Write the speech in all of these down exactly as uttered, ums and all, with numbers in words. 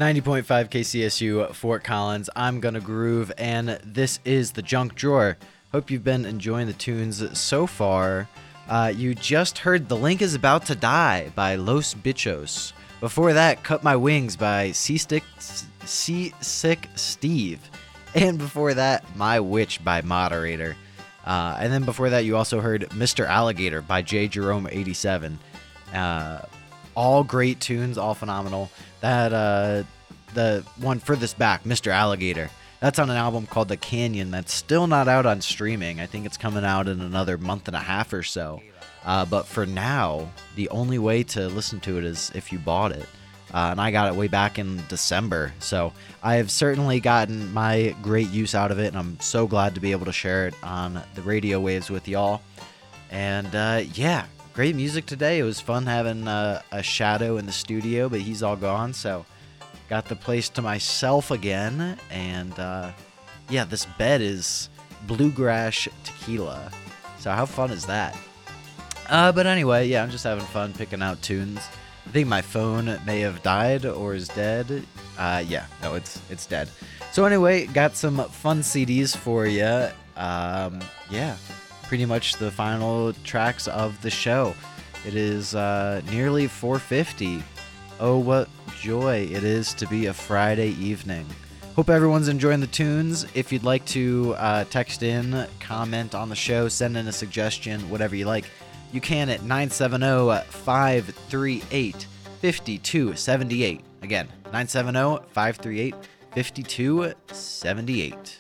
ninety point five K C S U Fort Collins. I'm gonna groove, and this is the Junk Drawer. Hope you've been enjoying the tunes so far. Uh, you just heard The Link Is About to Die by Los Bichos. Before that, Cut My Wings by Seasick, Seasick Steve. And before that, My Witch by Moderator. Uh, and then before that, you also heard Mister Alligator by J. Jerome eighty-seven. Uh, all great tunes, all phenomenal. That uh, the one furthest back, Mister Alligator, that's on an album called The Canyon that's still not out on streaming. I think it's coming out in another month and a half or so. Uh, but for now, the only way to listen to it is if you bought it. Uh, and I got it way back in December. So I have certainly gotten my great use out of it, and I'm so glad to be able to share it on the radio waves with y'all. And uh, yeah, great music today. It was fun having uh, a Shadow in the studio, but he's all gone. So got the place to myself again. And uh, yeah, this bed is bluegrass tequila. So how fun is that? Uh, but anyway, yeah, I'm just having fun picking out tunes. I think my phone may have died or is dead. Uh, yeah, no, it's it's dead. So anyway, got some fun C Ds for you. Um, yeah, pretty much the final tracks of the show. It is uh, nearly four fifty. Oh, what joy it is to be a Friday evening. Hope everyone's enjoying the tunes. If you'd like to uh, text in, comment on the show, send in a suggestion, whatever you like, you can at nine seven zero, five three eight, five two seven eight. Again, nine seven zero, five three eight, five two seven eight.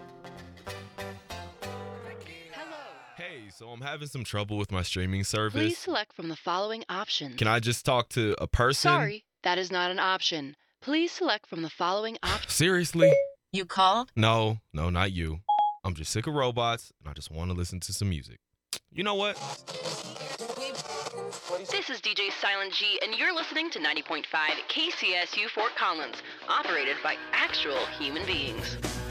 Hey, so I'm having some trouble with my streaming service. Please select from the following options. Can I just talk to a person? Sorry, that is not an option. Please select from the following options. Seriously? You called? No, no, not you. I'm just sick of robots, and I just want to listen to some music. You know what? This is D J Silent G, and you're listening to ninety point five K C S U Fort Collins, operated by actual human beings.